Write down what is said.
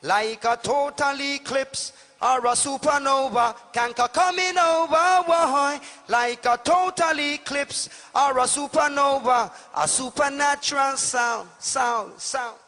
like a total eclipse or a supernova, canker coming over, why? Like a total eclipse or a supernova, a supernatural sound.